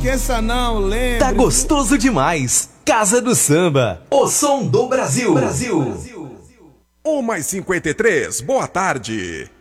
esqueça não, lembre. Tá gostoso demais. Casa do Samba, o som do Brasil. 1 mais 53, boa tarde.